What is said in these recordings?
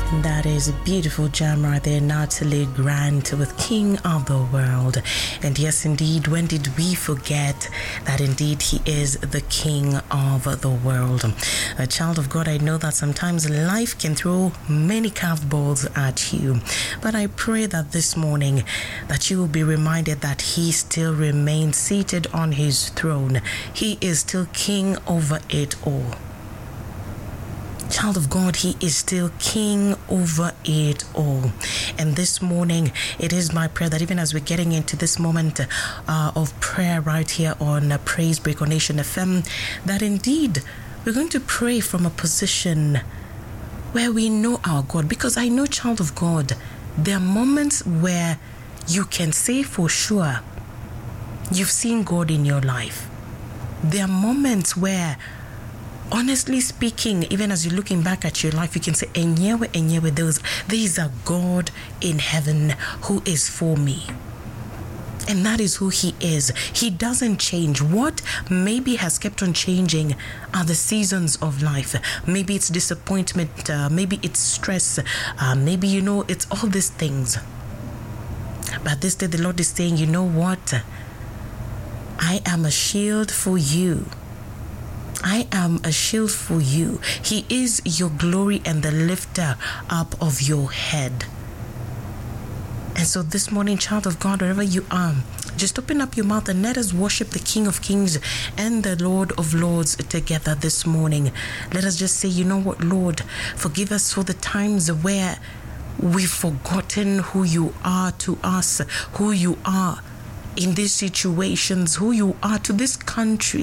That is a beautiful jam right there, Natalie Grant with King of the World. And yes, indeed, when did we forget that indeed he is the King of the world? A child of God, I know that sometimes life can throw many curveballs at you, but I pray that this morning that you will be reminded that he still remains seated on his throne. He is still king over it all. Child of God, he is still king over it all. And this morning, it is my prayer that even as we're getting into this moment of prayer right here on Praise Break on Nation FM, that indeed we're going to pray from a position where we know our God. Because I know, child of God, there are moments where you can say for sure you've seen God in your life. There are moments where, honestly speaking, even as you're looking back at your life, you can say, Enyewe, there is a God in heaven who is for me. And that is who he is. He doesn't change. What maybe has kept on changing are the seasons of life. Maybe it's disappointment, maybe it's stress, maybe, it's all these things. But this day the Lord is saying, you know what? I am a shield for you. I am a shield for you. He is your glory and the lifter up of your head. And so this morning, child of God, wherever you are, just open up your mouth and let us worship the King of Kings and the Lord of Lords together this morning. Let us just say, you know what, Lord, forgive us for the times where we've forgotten who you are to us, who you are in these situations, who you are to this country.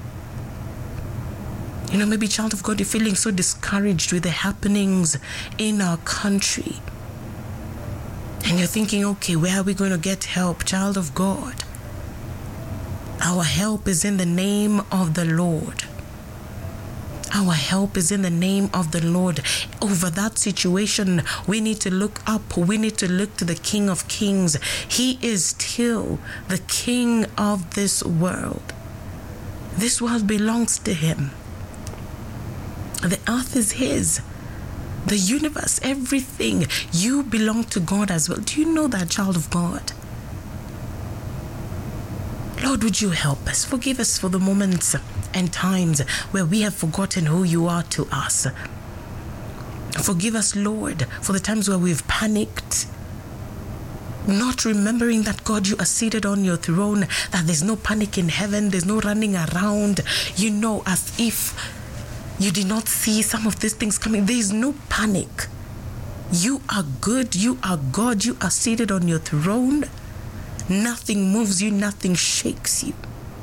Maybe, child of God, you're feeling so discouraged with the happenings in our country. And you're thinking, okay, where are we going to get help? Child of God, our help is in the name of the Lord. Our help is in the name of the Lord. Over that situation, we need to look up. We need to look to the King of Kings. He is still the King of this world. This world belongs to him. The earth is his. The universe, everything. You belong to God as well. Do you know that, child of God? Lord, would you help us? Forgive us for the moments and times where we have forgotten who you are to us. Forgive us, Lord, for the times where we've panicked, not remembering that, God, you are seated on your throne, that there's no panic in heaven, there's no running around, as if you did not see some of these things coming. There is no panic. You are good. You are God. You are seated on your throne. Nothing moves you. Nothing shakes you.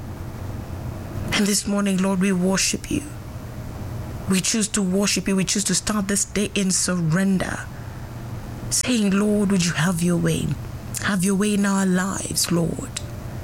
And this morning, Lord, we worship you. We choose to worship you. We choose to start this day in surrender, saying, Lord, would you have your way? Have your way in our lives, Lord.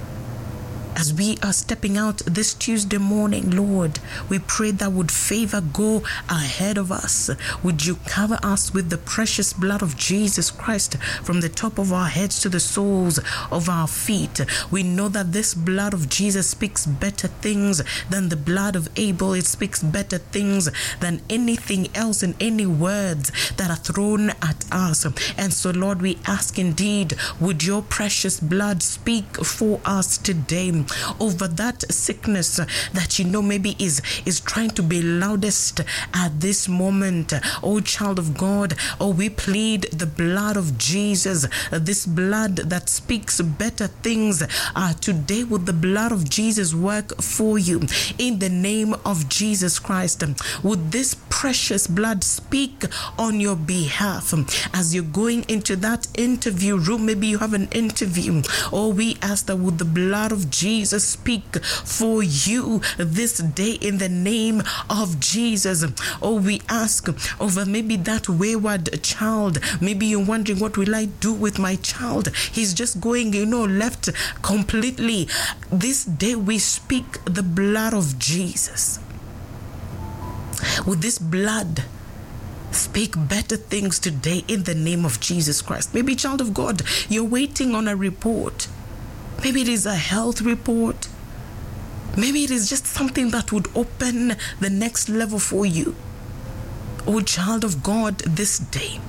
As we are stepping out this Tuesday morning, Lord, we pray that would favor go ahead of us. Would you cover us with the precious blood of Jesus Christ from the top of our heads to the soles of our feet? We know that this blood of Jesus speaks better things than the blood of Abel. It speaks better things than anything else and any words that are thrown at us. And so, Lord, we ask indeed, would your precious blood speak for us today over that sickness that maybe is trying to be loudest at this moment. Oh, child of God, we plead the blood of Jesus, this blood that speaks better things. Today, would the blood of Jesus work for you in the name of Jesus Christ? Would this precious blood speak on your behalf as you're going into that interview room? Maybe you have an interview. We ask that would the blood of Jesus speak for you this day in the name of Jesus. We ask over maybe that wayward child. Maybe you're wondering, what will I do with my child? He's just going, left completely. This day we speak the blood of Jesus. With this blood, speak better things today in the name of Jesus Christ. Maybe, child of God, you're waiting on a report. Maybe it is a health report. Maybe it is just something that would open the next level for you. Oh, child of God, this day,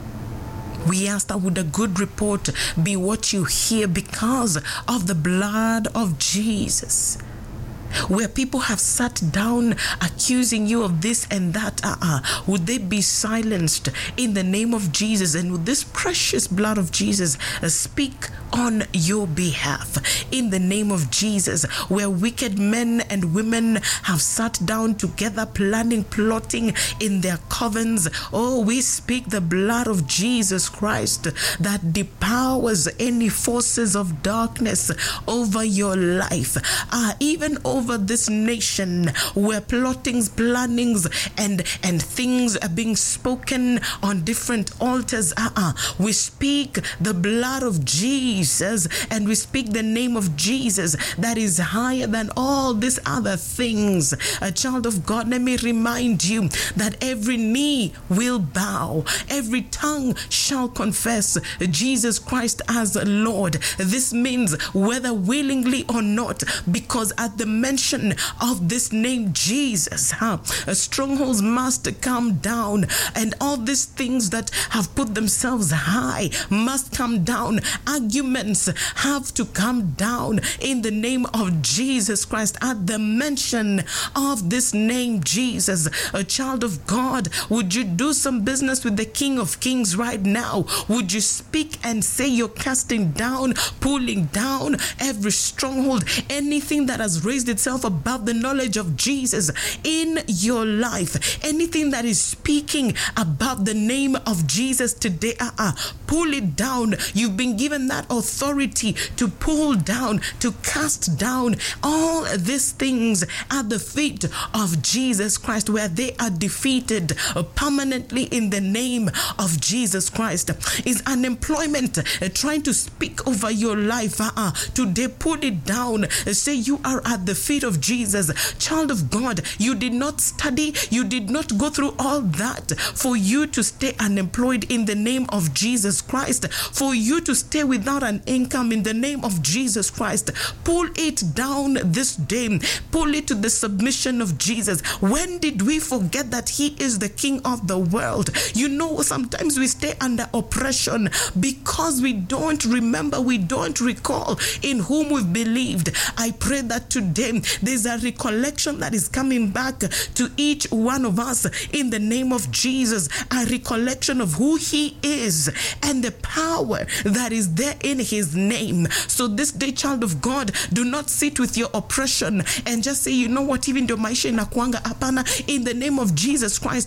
we ask that would a good report be what you hear because of the blood of Jesus. Where people have sat down accusing you of this and that, would they be silenced in the name of Jesus? And would this precious blood of Jesus speak on your behalf in the name of Jesus? Where wicked men and women have sat down together, planning, plotting in their covens, oh, we speak the blood of Jesus Christ that depowers any forces of darkness over your life, even over this nation, where plottings, plannings, and things are being spoken on different altars. We speak the blood of Jesus, and we speak the name of Jesus that is higher than all these other things. A child of God, let me remind you that every knee will bow, every tongue shall confess Jesus Christ as Lord. This means whether willingly or not, because at the mention of this name Jesus, strongholds must come down, and all these things that have put themselves high must come down. Arguments have to come down in the name of Jesus Christ at the mention of this name Jesus. A child of God, would you do some business with the King of Kings right now? Would you speak and say you're casting down, pulling down every stronghold, anything that has raised itself above the knowledge of Jesus in your life, anything that is speaking about the name of Jesus today, pull it down. You've been given that authority to pull down, to cast down all these things at the feet of Jesus Christ, where they are defeated permanently in the name of Jesus Christ. Is unemployment trying to speak over your life? Today, pull it down. Say you are at the feet of Jesus. Child of God, you did not study, you did not go through all that for you to stay unemployed in the name of Jesus Christ, for you to stay without an income in the name of Jesus Christ. Pull it down this day. Pull it to the submission of Jesus. When did we forget that He is the King of the world? You know, sometimes we stay under oppression because we don't remember, we don't recall in whom we've believed. I pray that today there's a recollection that is coming back to each one of us in the name of Jesus, a recollection of who He is and the power that is there in His name. So this day, child of God, do not sit with your oppression and just say, you know what, even though maisha inakuanga hapana, in the name of Jesus Christ,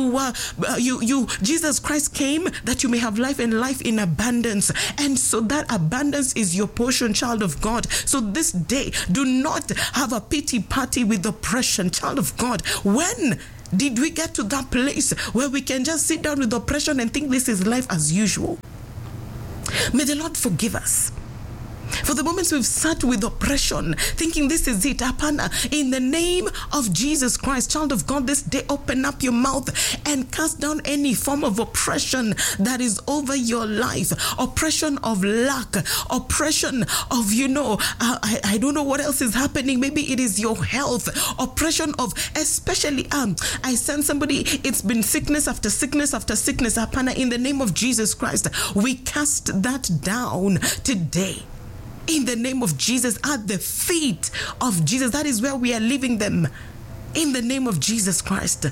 Jesus Christ came that you may have life and life in abundance, and so that abundance is your portion, child of God. So this day, do not have a pity party with oppression, child of God. When did we get to that place where we can just sit down with oppression and think this is life as usual? May the Lord forgive us for the moments we've sat with oppression, thinking this is it. Apana, in the name of Jesus Christ, child of God, this day, open up your mouth and cast down any form of oppression that is over your life. Oppression of lack, oppression of, I don't know what else is happening. Maybe it is your health. Oppression of, especially, I send somebody, it's been sickness after sickness after sickness. Apana, in the name of Jesus Christ, we cast that down today. In the name of Jesus, at the feet of Jesus. That is where we are leaving them. In the name of Jesus Christ.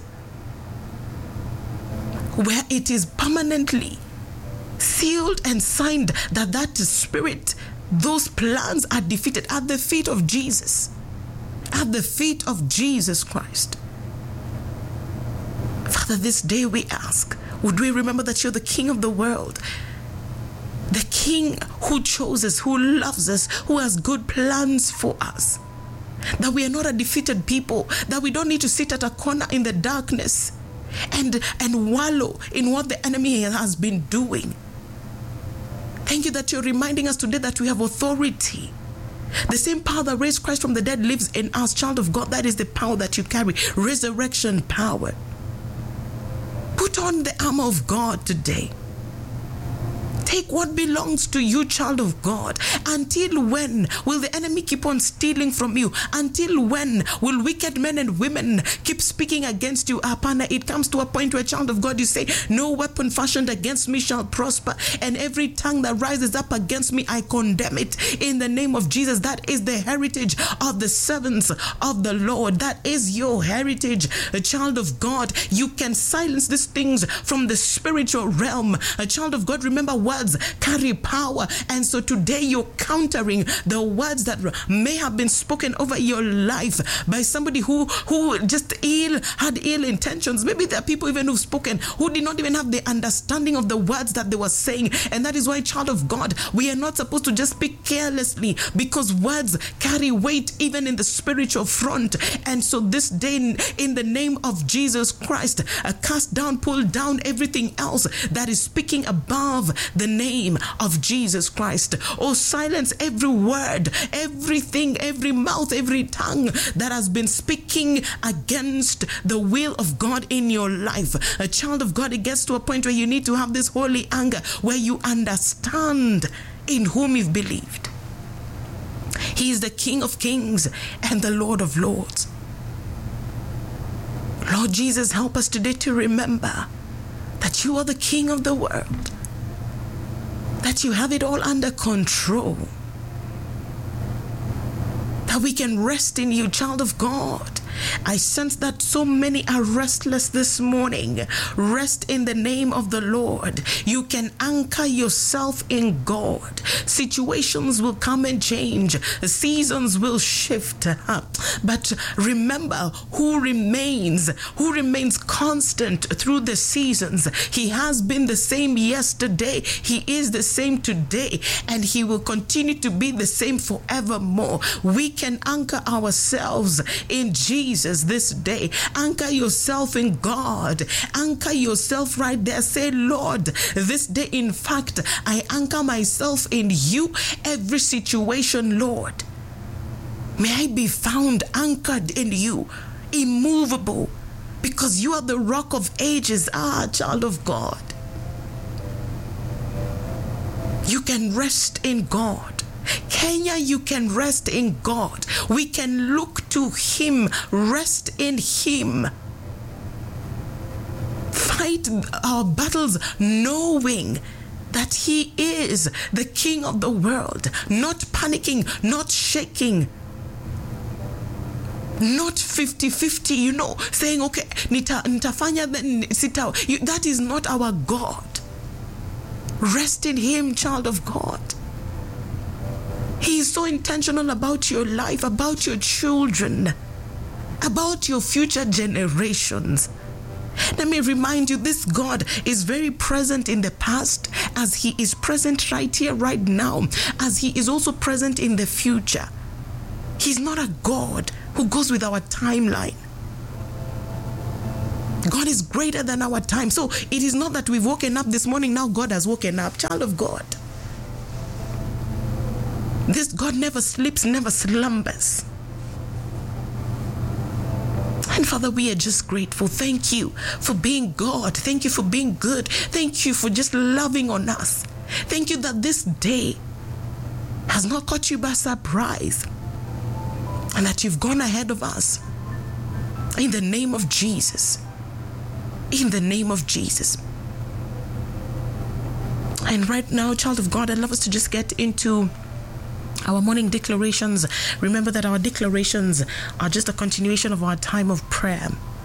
Where it is permanently sealed and signed that spirit, those plans are defeated at the feet of Jesus. At the feet of Jesus Christ. Father, this day we ask, would we remember that you're the King of the world? The King who chose us, who loves us, who has good plans for us. That we are not a defeated people, that we don't need to sit at a corner in the darkness and wallow in what the enemy has been doing. Thank you that you're reminding us today that we have authority. The same power that raised Christ from the dead lives in us, child of God. That is the power that you carry, resurrection power. Put on the armor of God today. Take what belongs to you, child of God. Until when will the enemy keep on stealing from you? Until when will wicked men and women keep speaking against you? Apana, it comes to a point where, child of God, you say, no weapon fashioned against me shall prosper, and every tongue that rises up against me, I condemn it in the name of Jesus. That is the heritage of the servants of the Lord. That is your heritage, a child of God. You can silence these things from the spiritual realm. A child of God, remember, words carry power, and so today you're countering the words that may have been spoken over your life by somebody who just had ill intentions. Maybe there are people even who've spoken who did not even have the understanding of the words that they were saying, and that is why, child of God, we are not supposed to just speak carelessly, because words carry weight even in the spiritual front. And so this day, in the name of Jesus Christ, cast down, pull down everything else that is speaking above the name of Jesus Christ. Oh, silence every word, everything, every mouth, every tongue that has been speaking against the will of God in your life. A child of God, it gets to a point where you need to have this holy anger, where you understand in whom you've believed. He is the King of Kings and the Lord of Lords. Lord Jesus, help us today to remember that you are the King of the world, that you have it all under control, that we can rest in you, child of God. I sense that so many are restless this morning. Rest in the name of the Lord. You can anchor yourself in God. Situations will come and change. Seasons will shift. But remember who remains constant through the seasons. He has been the same yesterday. He is the same today. And he will continue to be the same forevermore. We can anchor ourselves in Jesus this day. Anchor yourself in God. Anchor yourself right there. Say, Lord, this day, in fact, I anchor myself in you. Every situation, Lord, may I be found anchored in you, immovable, because you are the rock of ages. Child of God, you can rest in God. Kenya, you can rest in God. We can look to him, rest in him. Fight our battles knowing that he is the King of the world, not panicking, not shaking, not 50-50, saying, okay, nitafanya then sita. That is not our God. Rest in him, child of God. He is so intentional about your life, about your children, about your future generations. Let me remind you, this God is very present in the past, as he is present right here, right now, as he is also present in the future. He's not a God who goes with our timeline. God is greater than our time. So it is not that we've woken up this morning, now God has woken up. Child of God, this God never sleeps, never slumbers. And Father, we are just grateful. Thank you for being God. Thank you for being good. Thank you for just loving on us. Thank you that this day has not caught you by surprise, and that you've gone ahead of us. In the name of Jesus. In the name of Jesus. And right now, child of God, I'd love us to just get into our morning declarations. Remember that our declarations are just a continuation of our time of prayer.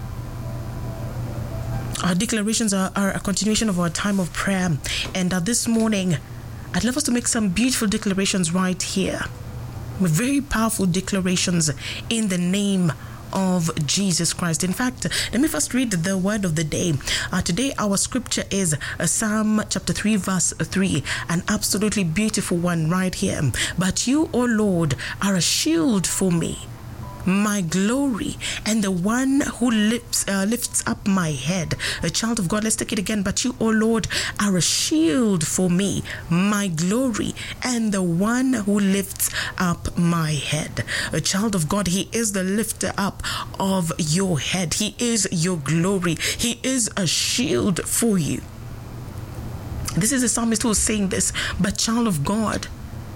Our declarations are a continuation of our time of prayer. And this morning, I'd love us to make some beautiful declarations right here. Very powerful declarations in the name of Jesus Christ. In fact, let me first read the word of the day. Today our scripture is Psalm chapter 3 verse 3, an absolutely beautiful one right here. But you, O Lord, are a shield for me, my glory, and the one who lifts up my head. A child of God, let's take it again. But you, O Lord, are a shield for me, my glory, and the one who lifts up my head. A child of God, he is the lifter up of your head. He is your glory. He is a shield for you. This is the psalmist who is saying this. But child of God,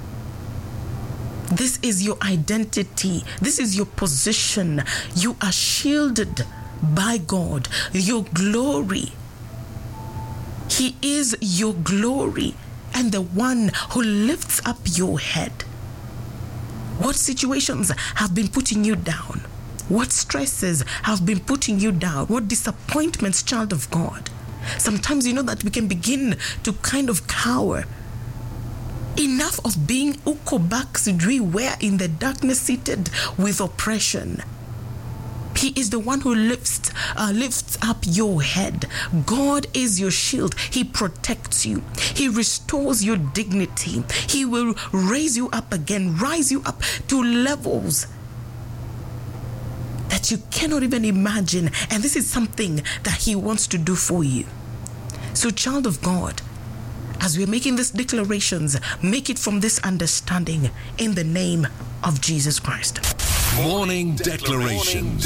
this is your identity. This is your position. You are shielded by God. Your glory. He is your glory and the one who lifts up your head. What situations have been putting you down? What stresses have been putting you down? What disappointments, child of God? Sometimes you know that we can begin to kind of cower. Enough of being ukobaksidri, where in the darkness seated with oppression. He is the one who lifts up your head. God is your shield. He protects you. He restores your dignity. He will raise you up again, rise you up to levels that you cannot even imagine. And this is something that He wants to do for you. So, child of God, as we're making these declarations, make it from this understanding in the name of Jesus Christ. Morning declarations.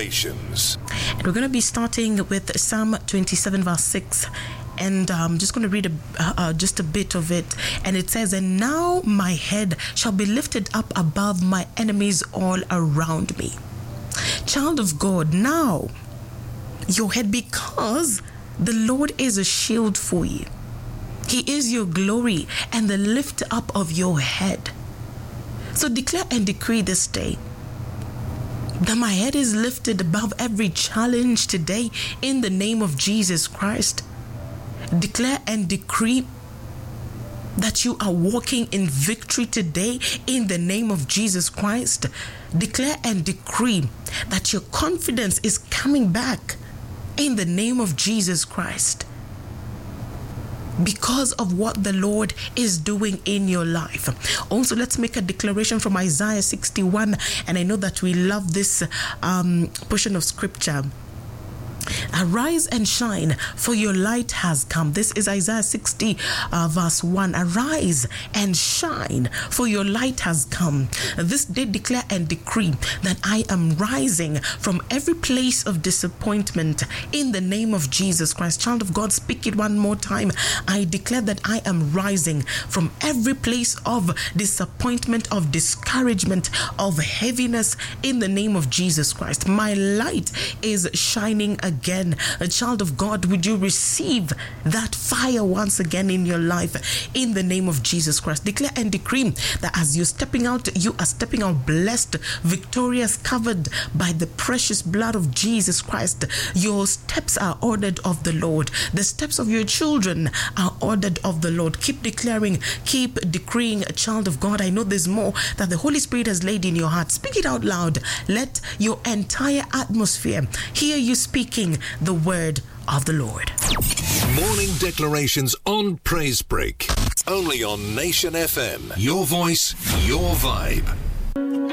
And we're going to be starting with Psalm 27 verse 6. And I'm just going to read just a bit of it. And it says, "And now my head shall be lifted up above my enemies all around me." Child of God, now your head, because the Lord is a shield for you. He is your glory and the lift up of your head. So declare and decree this day that my head is lifted above every challenge today in the name of Jesus Christ. Declare and decree that you are walking in victory today in the name of Jesus Christ. Declare and decree that your confidence is coming back in the name of Jesus Christ, because of what the Lord is doing in your life. Also, let's make a declaration from Isaiah 61. And I know that we love this portion of scripture. Arise and shine, for your light has come. This is Isaiah 60 verse 1. Arise and shine, for your light has come. This day declare and decree that I am rising from every place of disappointment in the name of Jesus Christ. Child of God, speak it one more time. I declare that I am rising from every place of disappointment, of discouragement, of heaviness in the name of Jesus Christ. My light is shining again. A child of God, would you receive that fire once again in your life in the name of Jesus Christ? Declare and decree that as you're stepping out, you are stepping out blessed, victorious, covered by the precious blood of Jesus Christ. Your steps are ordered of the Lord. The steps of your children are ordered of the Lord. Keep declaring, keep decreeing, a child of God. I know there's more that the Holy Spirit has laid in your heart. Speak it out loud. Let your entire atmosphere hear you speaking the word of the Lord. Morning declarations on Praise Break. Only on Nation FM. Your voice, your vibe.